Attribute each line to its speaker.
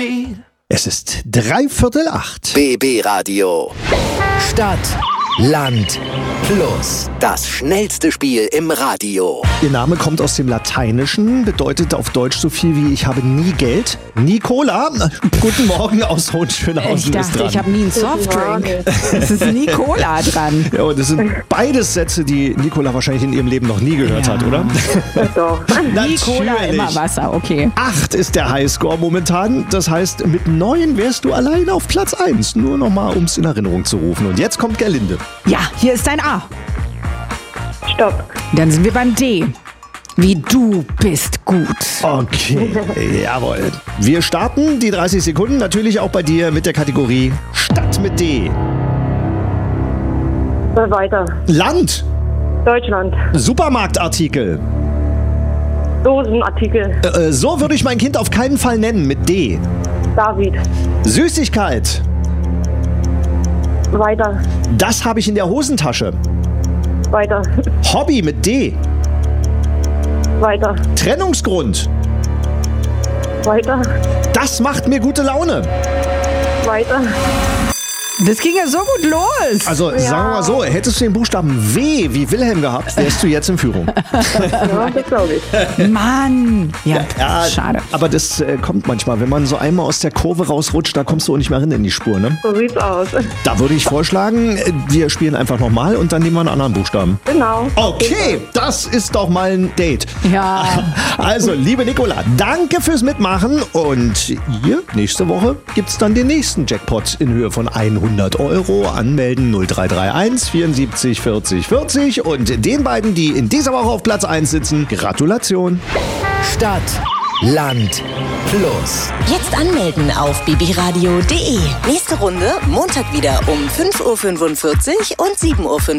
Speaker 1: Es ist 7:45.
Speaker 2: BB Radio. Stadt, Land, Plus. Das schnellste Spiel im Radio.
Speaker 1: Ihr Name kommt aus dem Lateinischen, bedeutet auf Deutsch so viel wie ich habe nie Geld. Nicola, guten Morgen aus Hohenschönhausen.
Speaker 3: Ich dachte, ich habe nie einen Softdrink. Es ist Nicola dran.
Speaker 1: Ja, und das sind beides Sätze, die Nicola wahrscheinlich in ihrem Leben noch nie gehört hat, oder?
Speaker 4: Doch.
Speaker 3: Nicola, immer Wasser, okay.
Speaker 1: 8 ist der Highscore momentan. Das heißt, mit 9 wärst du allein auf Platz 1. Nur nochmal, um es in Erinnerung zu rufen. Und jetzt kommt Gerlinde.
Speaker 3: Ja, hier ist dein A.
Speaker 4: Stopp.
Speaker 3: Dann sind wir beim D. Wie du bist gut.
Speaker 1: Okay, jawohl. Wir starten die 30 Sekunden natürlich auch bei dir mit der Kategorie Stadt mit D.
Speaker 4: Weiter.
Speaker 1: Land.
Speaker 4: Deutschland.
Speaker 1: Supermarktartikel.
Speaker 4: Dosenartikel.
Speaker 1: So würde ich mein Kind auf keinen Fall nennen mit D.
Speaker 4: David.
Speaker 1: Süßigkeit.
Speaker 4: Weiter.
Speaker 1: Das habe ich in der Hosentasche.
Speaker 4: Weiter.
Speaker 1: Hobby mit D.
Speaker 4: Weiter.
Speaker 1: Trennungsgrund.
Speaker 4: Weiter.
Speaker 1: Das macht mir gute Laune.
Speaker 4: Weiter.
Speaker 3: Das ging ja so gut los.
Speaker 1: Also sagen wir mal so, hättest du den Buchstaben W wie Wilhelm gehabt, wärst du jetzt in Führung.
Speaker 4: Ja, das glaube ich.
Speaker 3: Mann. Ja,
Speaker 1: Ja,
Speaker 3: schade.
Speaker 1: aber das kommt manchmal, wenn man so einmal aus der Kurve rausrutscht, da kommst du auch nicht mehr rein in die Spur, ne?
Speaker 4: So sieht's aus.
Speaker 1: Da würde ich vorschlagen, wir spielen einfach nochmal und dann nehmen wir einen anderen Buchstaben.
Speaker 4: Genau.
Speaker 1: Okay, das ist doch mal ein Date.
Speaker 3: Ja.
Speaker 1: Also, liebe Nicola, danke fürs Mitmachen und hier, nächste Woche gibt's dann den nächsten Jackpot in Höhe von 100 €. Anmelden 0331 74 40 40 und den beiden, die in dieser Woche auf Platz 1 sitzen, Gratulation.
Speaker 2: Stadt, Land, Plus.
Speaker 5: Jetzt anmelden auf bbradio.de. Nächste Runde Montag wieder um 5:45 Uhr und 7:45 Uhr.